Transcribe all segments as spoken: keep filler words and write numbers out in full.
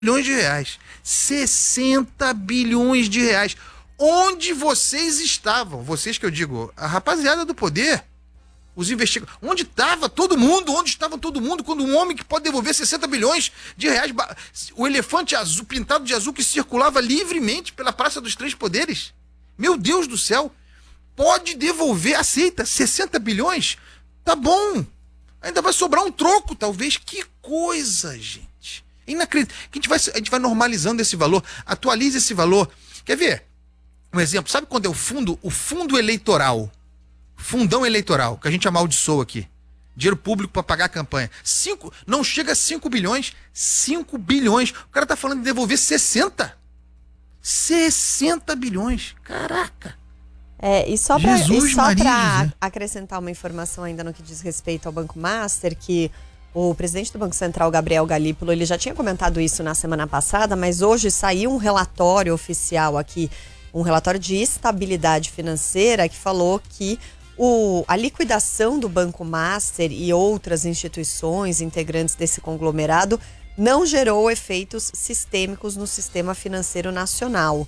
bilhões de reais. sessenta bilhões de reais. Onde vocês estavam? Vocês que eu digo, a rapaziada do poder, os investigadores. Onde estava todo mundo? Onde estava todo mundo quando um homem que pode devolver sessenta bilhões de reais, o elefante azul, pintado de azul que circulava livremente pela Praça dos Três Poderes? Meu Deus do céu! Pode devolver, aceita, sessenta bilhões? Tá bom. Ainda vai sobrar um troco, talvez. Que coisa, gente. É inacreditável. A gente vai, a gente vai normalizando esse valor. Atualize esse valor. Quer ver? Um exemplo. Sabe quando é o fundo? O fundo eleitoral. Fundão eleitoral, que a gente amaldiçoa aqui. Dinheiro público para pagar a campanha. Cinco, não chega a cinco bilhões. cinco bilhões. O cara tá falando de devolver sessenta. sessenta bilhões. Caraca. É, e só para acrescentar uma informação ainda no que diz respeito ao Banco Master, que o presidente do Banco Central, Gabriel Galípolo, ele já tinha comentado isso na semana passada, mas hoje saiu um relatório oficial aqui, um relatório de estabilidade financeira que falou que o, a liquidação do Banco Master e outras instituições integrantes desse conglomerado não gerou efeitos sistêmicos no sistema financeiro nacional.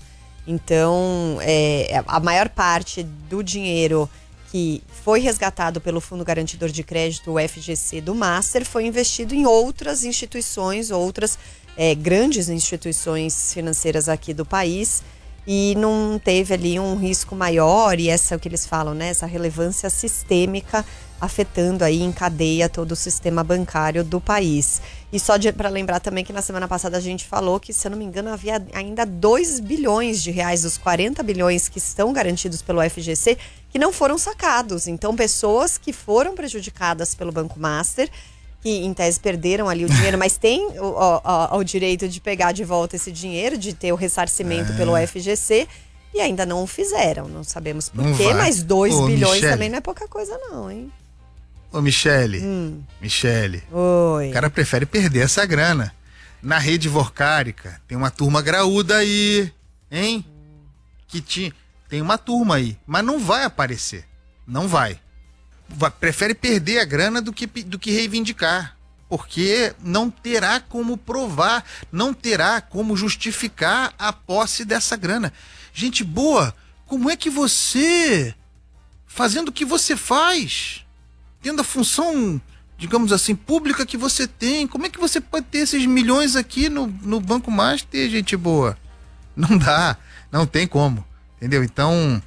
Então, é, a maior parte do dinheiro que foi resgatado pelo Fundo Garantidor de Crédito, o F G C, do Master, foi investido em outras instituições, outras é, grandes instituições financeiras aqui do país, e não teve ali um risco maior, e essa é o que eles falam, né? Essa relevância sistêmica afetando aí em cadeia todo o sistema bancário do país. E só para lembrar também que na semana passada a gente falou que, se eu não me engano, havia ainda dois bilhões de reais dos quarenta bilhões que estão garantidos pelo F G C que não foram sacados. Então, pessoas que foram prejudicadas pelo Banco Master, que em tese perderam ali o dinheiro, mas têm o, o, o direito de pegar de volta esse dinheiro, de ter o ressarcimento é. pelo F G C, e ainda não o fizeram. Não sabemos por não quê, vai. Mas dois bilhões Michele. Também não é pouca coisa não, hein? Ô, Michele, hum. Michele, Oi. O cara prefere perder essa grana. Na rede vorcárica, tem uma turma graúda aí, hein? Hum. Que tinha, tem uma turma aí, mas não vai aparecer. Não vai. vai. Prefere perder a grana do que, do que reivindicar. Porque não terá como provar, não terá como justificar a posse dessa grana. Gente boa, como é que você, fazendo o que você faz, tendo a função, digamos assim, pública que você tem, como é que você pode ter esses milhões aqui no, no Banco Master, gente boa? Não dá, não tem como, entendeu? Então,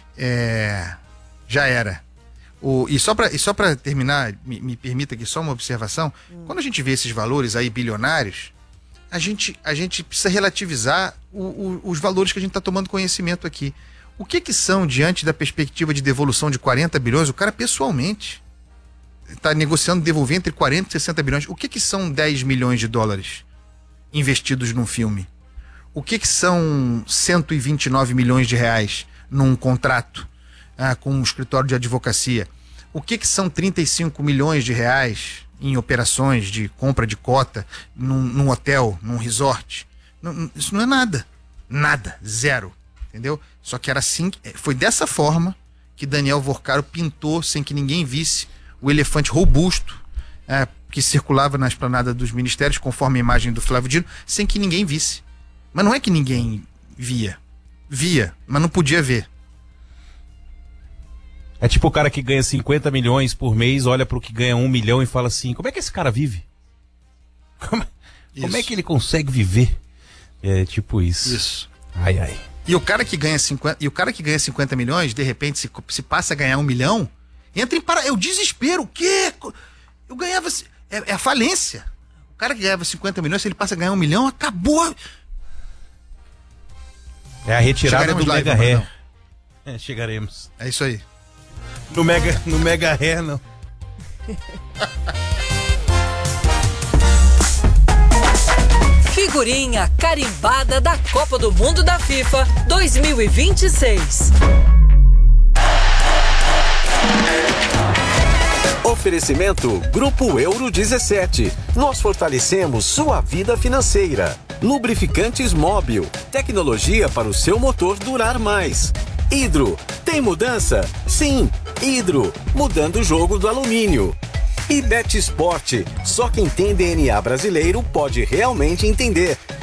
é, já era. O, e só para e só para terminar, me, me permita aqui só uma observação, hum. quando a gente vê esses valores aí bilionários, a gente, a gente precisa relativizar o, o, os valores que a gente está tomando conhecimento aqui. O que que são, diante da perspectiva de devolução de quarenta bilhões, o cara pessoalmente está negociando devolver entre quarenta e sessenta bilhões. O que que são dez milhões de dólares investidos num filme? O que que são cento e vinte e nove milhões de reais num contrato ah, com um escritório de advocacia? O que que são trinta e cinco milhões de reais em operações de compra de cota num, num hotel, num resort? Não, isso não é nada. Nada. Zero. Entendeu? Só que era assim, foi dessa forma que Daniel Vorcaro pintou, sem que ninguém visse, o elefante robusto é, que circulava na esplanada dos ministérios, conforme a imagem do Flávio Dino, sem que ninguém visse. Mas não é que ninguém via. Via, mas não podia ver. É tipo o cara que ganha cinquenta milhões por mês, olha pro que ganha um milhão e fala assim, como é que esse cara vive? Como, como é que ele consegue viver? É tipo isso. Isso. Ai, ai. E o cara que ganha cinquenta, e o cara que ganha cinquenta milhões, de repente, se, se passa a ganhar um milhão, entra em para... É o desespero. O quê? Eu ganhava... É, é a falência. O cara que ganhava cinquenta milhões, se ele passa a ganhar um milhão, acabou. É a retirada chegaremos do lá, Mega Ivan, Hair. É, chegaremos. É isso aí. No Mega, no Mega Hair, não. Figurinha carimbada da Copa do Mundo da FIFA dois mil e vinte e seis. Oferecimento Grupo Euro dezessete. Nós fortalecemos sua vida financeira. Lubrificantes Móbil. Tecnologia para o seu motor durar mais. Hidro. Tem mudança? Sim. Hidro. Mudando o jogo do alumínio. E Bet Esporte, só quem tem D N A brasileiro pode realmente entender.